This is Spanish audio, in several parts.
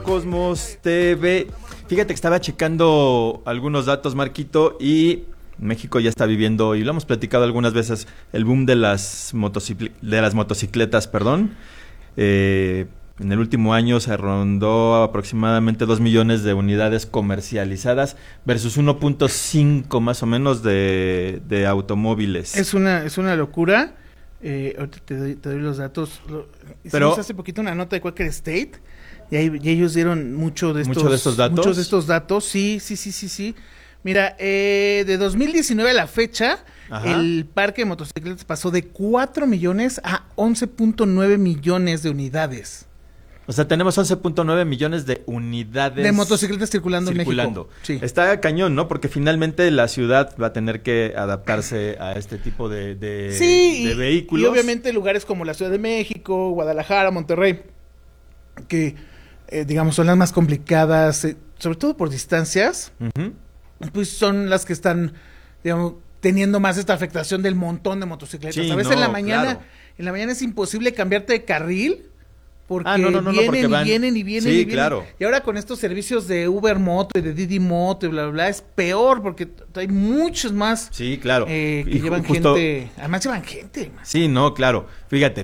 Cosmos TV. Fíjate que estaba checando algunos datos, Marquito, y México ya está viviendo, y lo hemos platicado algunas veces, el boom de las motocicletas, perdón. En el último año se rondó aproximadamente 2 millones de unidades comercializadas versus 1.5 más o menos de automóviles. Es una locura. Ahorita te doy los datos. Hicimos hace poquito una nota de Quaker State y ellos dieron muchos de estos datos. Sí. Mira, de 2019 a la fecha, ajá, el parque de motocicletas pasó de 4 millones a 11.9 millones de unidades. O sea, tenemos 11.9 millones de unidades de motocicletas circulando en México. Sí. Está cañón, ¿no? Porque finalmente la ciudad va a tener que adaptarse a este tipo de vehículos. Y obviamente lugares como la Ciudad de México, Guadalajara, Monterrey, que digamos son las más complicadas, sobre todo por distancias, uh-huh, pues son las que están, digamos, teniendo más esta afectación del montón de motocicletas. Sí, a veces en la mañana es imposible cambiarte de carril, porque vienen. Sí, claro. Y ahora con estos servicios de Uber Moto y de Didi Moto y bla, bla, bla, es peor porque hay muchos más. Sí, claro. Que llevan gente. Además llevan gente. Sí, no, claro. Fíjate,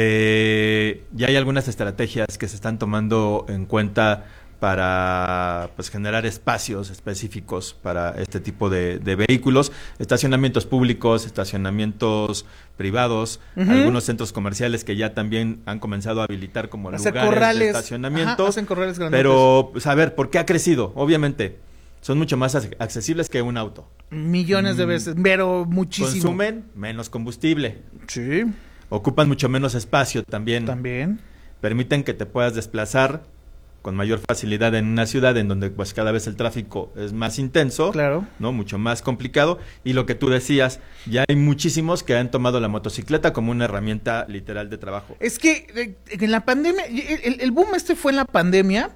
ya hay algunas estrategias que se están tomando en cuenta para pues generar espacios específicos para este tipo de vehículos, estacionamientos públicos, estacionamientos privados, uh-huh, algunos centros comerciales que ya también han comenzado a habilitar como lugares de estacionamientos. Ajá, hacen corrales grandotes. Pero, pues, a ver, ¿por qué ha crecido? Obviamente, son mucho más accesibles que un auto. Millones de veces, pero muchísimo. Consumen menos combustible. Sí. Ocupan mucho menos espacio también. También. Permiten que te puedas desplazar con mayor facilidad en una ciudad en donde pues cada vez el tráfico es más intenso, claro, ¿no? Mucho más complicado, y lo que tú decías, ya hay muchísimos que han tomado la motocicleta como una herramienta literal de trabajo. Es que en la pandemia, el boom fue en la pandemia,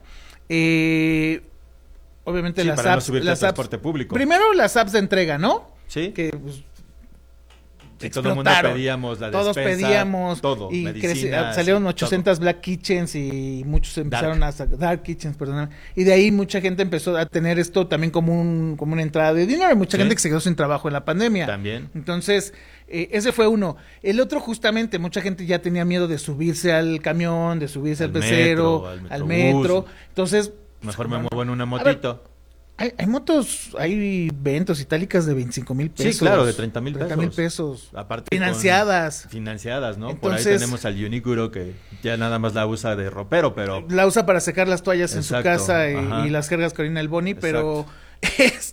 obviamente sí, las para apps, no subirte al transporte público. Primero las apps de entrega, ¿no? Sí. Que pues, y todo el mundo pedíamos la todos despensa, pedíamos todo, y medicinas, salieron 800 todo. Black Kitchens y muchos empezaron Dark Kitchens, perdón, y de ahí mucha gente empezó a tener esto también como una entrada de dinero, y mucha gente que se quedó sin trabajo en la pandemia. También. Entonces, ese fue uno. El otro, justamente, mucha gente ya tenía miedo de subirse al camión, de subirse al pecero, al metro. Entonces, mejor me muevo en una motito. Hay motos, hay ventos itálicas de 25,000 pesos. Sí, claro, de 30,000 pesos. 30,000 pesos. Aparte financiadas, ¿no? Entonces, por ahí tenemos al Unicuro que ya nada más la usa de ropero, pero la usa para secar las toallas en su casa y las jergas que orina el Boni, pero es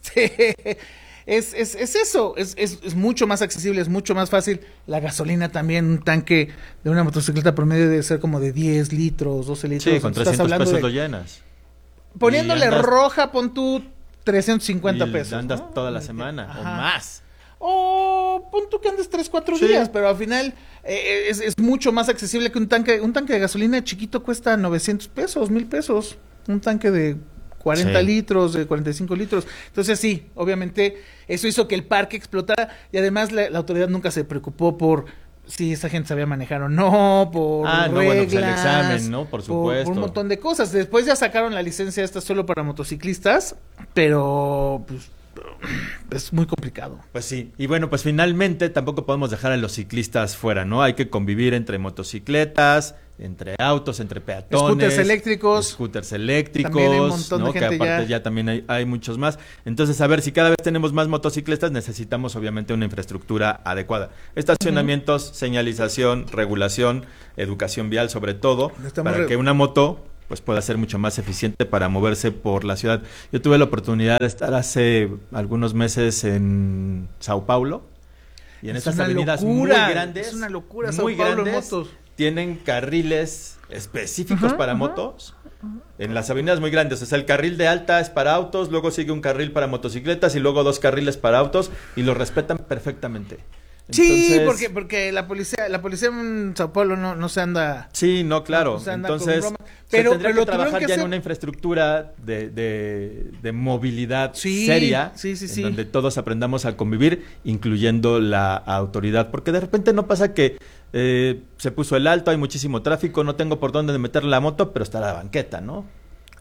eso, es mucho más accesible, es mucho más fácil. La gasolina también, un tanque de una motocicleta promedio debe ser como de 10 litros, 12 litros. Sí, con 300 pesos lo llenas. Poniéndole roja, pon tú 350 pesos. Andas, ¿no? Toda la semana, o más. O pon tú que andes 3-4 días, pero al final es mucho más accesible que un tanque de gasolina chiquito cuesta 900 pesos, 1,000 pesos. Un tanque de 40 litros, de 45 litros. Entonces sí, obviamente eso hizo que el parque explotara, y además la autoridad nunca se preocupó por si esa gente sabía manejar o no, por reglas, bueno, pues el examen, ¿no? Por supuesto. Por un montón de cosas. Después ya sacaron la licencia esta solo para motociclistas, pero pues es muy complicado. Pues sí, y bueno, pues finalmente tampoco podemos dejar a los ciclistas fuera, ¿no? Hay que convivir entre motocicletas, entre autos, entre peatones, scooters eléctricos, también hay un montón ¿no? de gente, que aparte ya también hay muchos más. Entonces, a ver, si cada vez tenemos más motocicletas, necesitamos obviamente una infraestructura adecuada. Estacionamientos, señalización, regulación, educación vial sobre todo, para que una moto pues pueda ser mucho más eficiente para moverse por la ciudad. Yo tuve la oportunidad de estar hace algunos meses en Sao Paulo, y en estas avenidas muy grandes, es una locura, Sao Paulo en motos. Tienen carriles específicos para motos. En las avenidas muy grandes, o sea, el carril de alta es para autos, luego sigue un carril para motocicletas y luego 2 carriles para autos, y lo respetan perfectamente. Entonces, sí, porque la policía en Sao Paulo no se anda. Sí, no, claro. Entonces, pero tendría que trabajar ya en una infraestructura de movilidad seria, en donde todos aprendamos a convivir, incluyendo la autoridad, porque de repente no pasa que se puso el alto, hay muchísimo tráfico, no tengo por dónde meter la moto, pero está la banqueta, ¿no?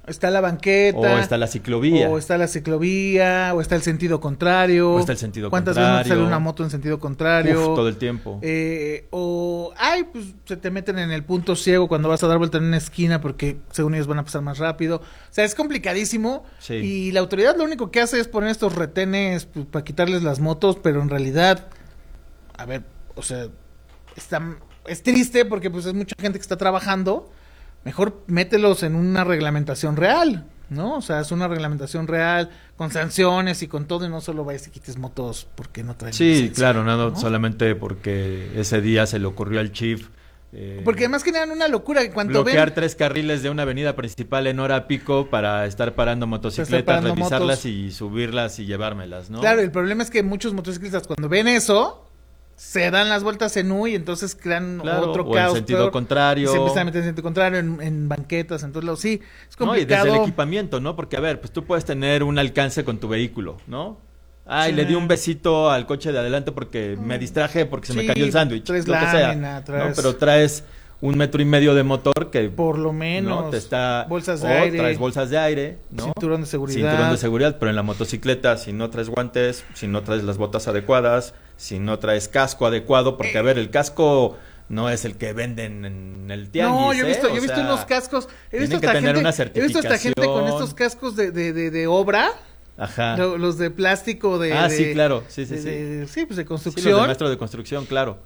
Está la banqueta. O está la ciclovía. O está la ciclovía, o está el sentido contrario. O está el sentido ¿Cuántas contrario? veces sale una moto en sentido contrario? Todo el tiempo. Pues se te meten en el punto ciego cuando vas a dar vuelta en una esquina porque según ellos van a pasar más rápido. O sea, es complicadísimo. Sí. Y la autoridad lo único que hace es poner estos retenes pues, para quitarles las motos, pero en realidad, a ver, o sea, es triste porque pues es mucha gente que está trabajando. Mejor mételos en una reglamentación real, ¿no? O sea, es una reglamentación real, con sanciones y con todo, y no solo vayas y quites motos porque no traen Sí, licencia, claro, ¿no? solamente porque ese día se le ocurrió al chief. Porque además generan una locura que cuando bloquear ven... 3 carriles de una avenida principal en hora pico para estar parando motocicletas, parando revisarlas motos. y subirlas y llevármelas, ¿no? Claro, el problema es que muchos motociclistas cuando ven eso... se dan las vueltas en U y entonces crean otro o caos. en sentido contrario. Y se empiezan a meter en sentido contrario, en banquetas, en todos lados. Sí, es No, y complicado. desde el equipamiento, ¿no? Porque, a ver, pues tú puedes tener un alcance con tu vehículo, ¿no? Ay, Sí. le di un besito al coche de adelante porque me distraje, porque se me Sí, cayó el sándwich, traes lo que sea, lámina, ¿no? traes- Pero traes 1,5 metros de motor que... Por lo menos. ¿no? Te está... bolsas de o aire. traes bolsas de aire, ¿no? Cinturón de seguridad. Cinturón de seguridad, pero en la motocicleta, si no traes guantes, si no traes las botas adecuadas, si no traes casco adecuado, porque, a ver, el casco no es el que venden en el tianguis, No, yo he visto, O yo he visto sea, unos cascos. He tienen visto que hasta tener gente, una he visto hasta gente con certificación. estos cascos de obra. Ajá. Los de plástico de... Ah, de- sí, claro. Sí, sí, de- sí. sí, pues de Sí, construcción. los de maestro de construcción, claro.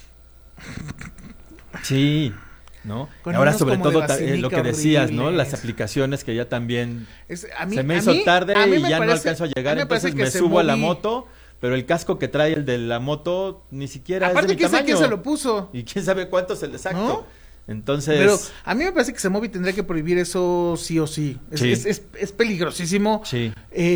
Sí, ¿no? Con Y ahora unos sobre como de todo vacinica lo que decías, ¿no? horribles. Las aplicaciones que ya también A mí- se me a hizo mí- tarde a mí y me ya no parece- alcanzo a a llegar, mí me parece entonces que me se subo a la moví- moto, pero el casco que trae el de la moto ni siquiera Aparte, es de mi quién sabe quién tamaño. se lo puso. Y quién sabe cuánto se le exacto. ¿No? Entonces, Pero a mí me parece que Semovi tendría que prohibir eso sí o sí. Sí. Es peligrosísimo. sí.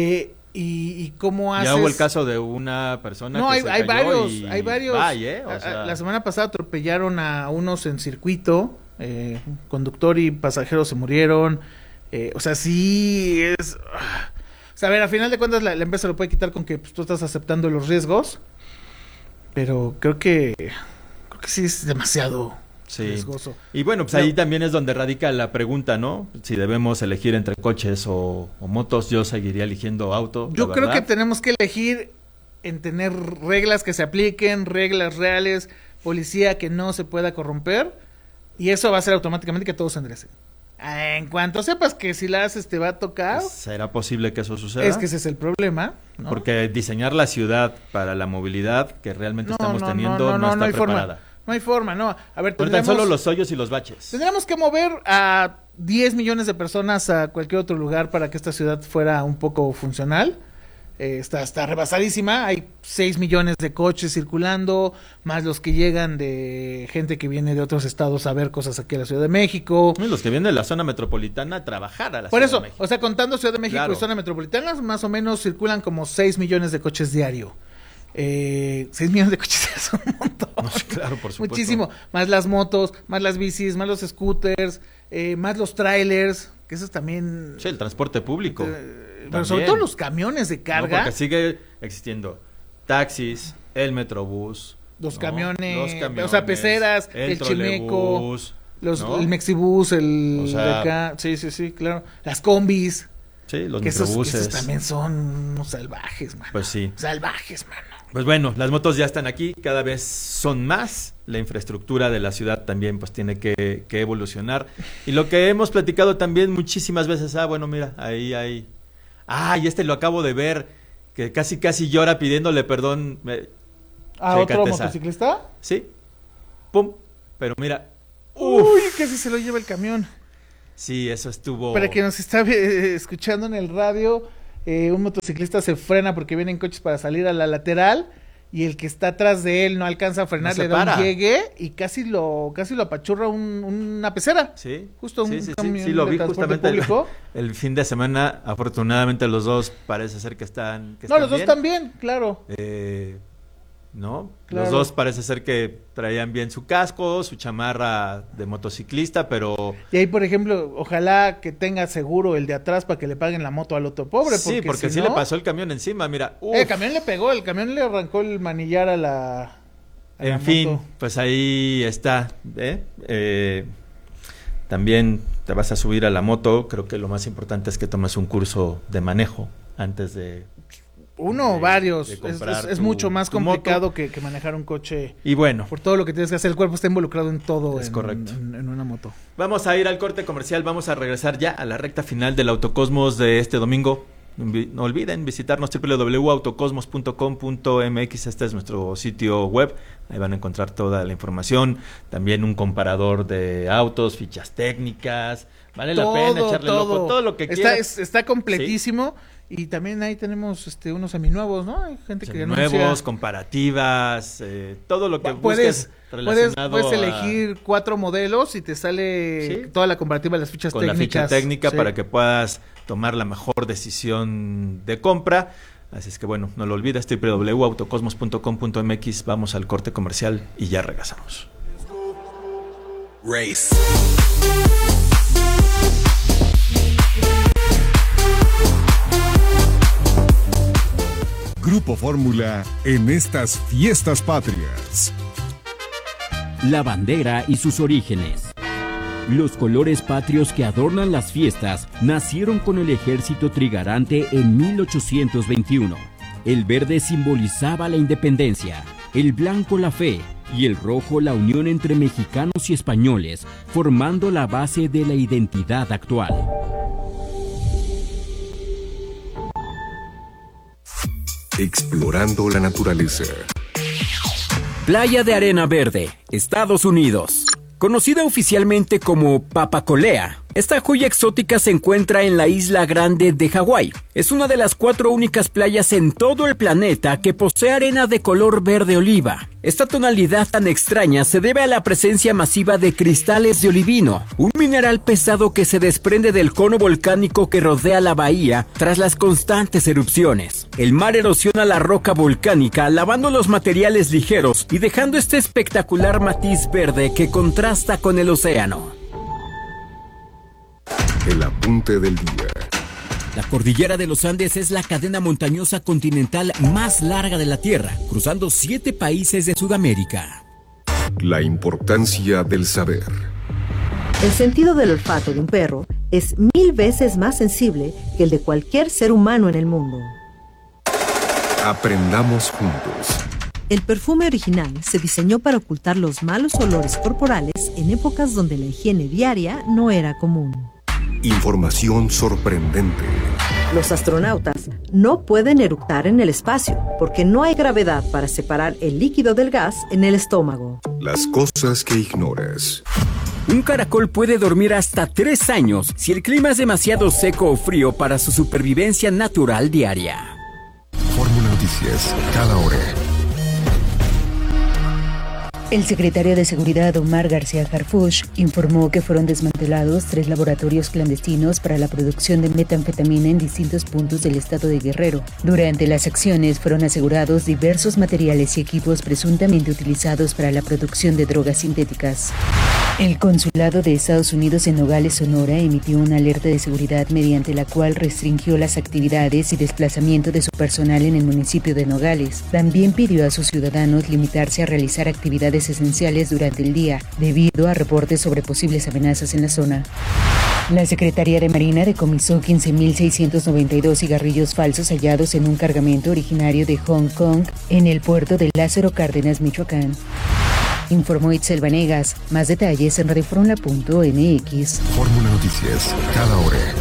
Y cómo haces... Ya hubo el caso de una persona No, que hay, se hay cayó varios, y hay varios. bye, o sea, La semana pasada atropellaron a unos en circuito, conductor y pasajero se murieron. O sea, sí es... O sea, a ver, a final de cuentas la empresa lo puede quitar con que pues, tú estás aceptando los riesgos, pero creo que sí es demasiado sí. riesgoso. Y bueno, pues Pero- ahí también es donde radica la pregunta, ¿no? Si debemos elegir entre coches o motos, yo seguiría eligiendo auto. Yo la creo que verdad. tenemos que elegir en tener reglas que se apliquen, reglas reales, policía que no se pueda corromper, y eso va a hacer automáticamente que todo se enderece. En cuanto sepas que si la haces te va a tocar, ¿Será posible que eso suceda? es que ese es el problema, ¿no? Porque diseñar la ciudad para la movilidad que realmente estamos teniendo no está hay preparada. forma. No hay forma, no. A ver, Pero tan solo los hoyos y los baches. tendríamos que mover a 10 millones de personas a cualquier otro lugar para que esta ciudad fuera un poco funcional. Está rebasadísima, hay 6 millones de coches circulando, más los que llegan de gente que viene de otros estados a ver cosas aquí a la Ciudad de México. Y los que vienen de la zona metropolitana a trabajar a la Por Ciudad eso, de México. o sea, contando Ciudad de México Claro. y zona metropolitana, más o menos circulan como 6 millones de coches diario. 6 millones de coches es un montón. No, sí, claro, por supuesto. Muchísimo. Más las motos, más las bicis, más los scooters, más los trailers, que esos también... Sí, el transporte público. pero sobre también. todo los camiones de No, carga. porque sigue existiendo taxis, el metrobús, Los ¿no? camiones, Los o sea, peceras, el chimeco, trolebús, Los, ¿no? el Mexibus, el O sea, de acá, sí, claro, las combis, Sí, los que esos microbuses. también son unos salvajes, mano. Pues sí. Salvajes, mano. Pues bueno, las motos ya están aquí, cada vez son más, la infraestructura de la ciudad también pues tiene que evolucionar. Y lo que hemos platicado también muchísimas veces, bueno, mira, ahí hay... y este lo acabo de ver, que casi llora pidiéndole perdón. ¿A otro Chécate esa. motociclista? Sí, pum, pero mira, Uy, casi se lo lleva el camión. sí, eso estuvo... Para quien nos está escuchando en el radio, un motociclista se frena porque vienen coches para salir a la lateral y el que está atrás de él no alcanza a frenar, No se le da para. un llegue y casi lo apachurra una pecera. Sí, Justo un camión sí, lo de vi transporte justamente público. el fin de semana. Afortunadamente los dos parece ser que están No, los dos también, claro. ¿No? Claro. Los dos parece ser que traían bien su casco, su chamarra de motociclista, pero... Y ahí, por ejemplo, ojalá que tenga seguro el de atrás para que le paguen la moto al otro pobre. sí, porque si sí no, le pasó el camión encima, mira. El camión le pegó, el camión le arrancó el manillar a la En fin, moto. pues ahí está. También te vas a subir a la moto, creo que lo más importante es que tomes un curso de manejo antes de... Uno o varios. Es mucho más complicado que manejar un coche. Y bueno, por todo lo que tienes que hacer, el cuerpo está involucrado en todo. Es correcto. En una moto. Vamos a ir al corte comercial, vamos a regresar ya a la recta final del Autocosmos de este domingo. No olviden visitarnos www.autocosmos.com.mx. Este es nuestro sitio web. Ahí van a encontrar toda la información. También un comparador de autos, fichas técnicas. Vale la pena echarle ojo, todo lo que quieras. Está completísimo. ¿Sí? Y también ahí tenemos unos seminuevos, ¿no? Hay gente que nuevos, comparativas, todo lo que busques relacionado puedes elegir 4 modelos y te sale toda la comparativa de las fichas técnicas. Con la ficha técnica para que puedas tomar la mejor decisión de compra. Así es que bueno, no lo olvides, www.autocosmos.com.mx. Vamos al corte comercial y ya regresamos. Race. Grupo Fórmula en estas fiestas patrias. La bandera y sus orígenes. Los colores patrios que adornan las fiestas nacieron con el ejército trigarante en 1821. El verde simbolizaba la independencia, el blanco la fe y el rojo la unión entre mexicanos y españoles, formando la base de la identidad actual. Explorando la naturaleza. Playa de Arena Verde, Estados Unidos. Conocida oficialmente como Papacolea, esta joya exótica se encuentra en la isla Grande de Hawái. Es una de las 4 únicas playas en todo el planeta que posee arena de color verde oliva. Esta tonalidad tan extraña se debe a la presencia masiva de cristales de olivino, un mineral pesado que se desprende del cono volcánico que rodea la bahía tras las constantes erupciones. El mar erosiona la roca volcánica, lavando los materiales ligeros y dejando este espectacular matiz verde que contrasta con el océano. El apunte del día. La cordillera de los Andes es la cadena montañosa continental más larga de la Tierra, cruzando 7 países de Sudamérica. La importancia del saber. El sentido del olfato de un perro es 1000 veces más sensible que el de cualquier ser humano en el mundo. Aprendamos juntos. El perfume original se diseñó para ocultar los malos olores corporales en épocas donde la higiene diaria no era común. Información sorprendente. Los astronautas no pueden eructar en el espacio porque no hay gravedad para separar el líquido del gas en el estómago. Las cosas que ignoras. Un caracol puede dormir hasta 3 años si el clima es demasiado seco o frío para su supervivencia natural diaria. Fórmula Noticias, cada hora. El secretario de Seguridad, Omar García Harfuch, informó que fueron desmantelados 3 laboratorios clandestinos para la producción de metanfetamina en distintos puntos del estado de Guerrero. Durante las acciones fueron asegurados diversos materiales y equipos presuntamente utilizados para la producción de drogas sintéticas. El Consulado de Estados Unidos en Nogales, Sonora, emitió una alerta de seguridad mediante la cual restringió las actividades y desplazamiento de su personal en el municipio de Nogales. También pidió a sus ciudadanos limitarse a realizar actividades esenciales durante el día, debido a reportes sobre posibles amenazas en la zona. La Secretaría de Marina decomisó 15.692 cigarrillos falsos hallados en un cargamento originario de Hong Kong en el puerto de Lázaro Cárdenas, Michoacán. Informó Itzel Vanegas. Más detalles en radioformula.mx. Fórmula Noticias, cada hora.